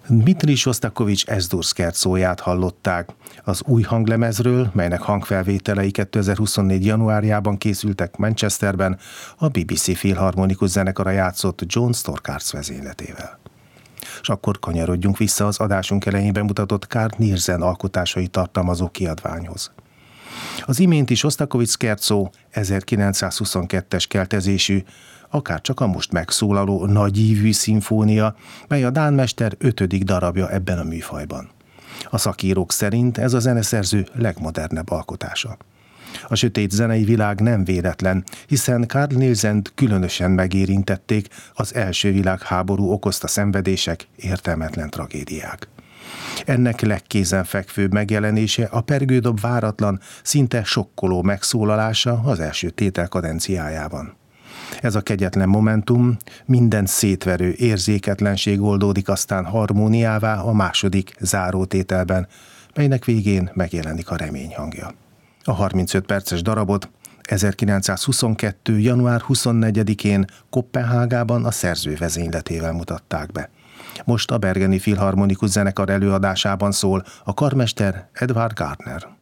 Dmitri Sostakovich Es-Dur szkercóját hallották. Az új hanglemezről, melynek hangfelvételei 2024. januárjában készültek Manchesterben, a BBC Filharmonikus Zenekara játszott John Storkars vezényletével. És akkor kanyarodjunk vissza az adásunk elején bemutatott Carl Nielsen alkotásai tartalmazó kiadványhoz. Az iménti Sostakovich szkercó 1922-es keltezésű, akár csak a most megszólaló nagyívű szimfónia, mely a dán mester 5. darabja ebben a műfajban. A szakírók szerint ez a zeneszerző legmodernebb alkotása. A sötét zenei világ nem véletlen, hiszen Carl Nielsent különösen megérintették az első világháború okozta szenvedések, értelmetlen tragédiák. Ennek legkézenfekvőbb megjelenése a pergődob váratlan, szinte sokkoló megszólalása az első tétel kadenciájában. Ez a kegyetlen momentum, minden szétverő érzéketlenség oldódik aztán harmóniává a második zárótételben, melynek végén megjelenik a remény hangja. A 35 perces darabot 1922. január 24-én Koppenhágában a szerző vezényletével mutatták be. Most a Bergeni Filharmonikus Zenekar előadásában szól a karmester Edvard Gardner.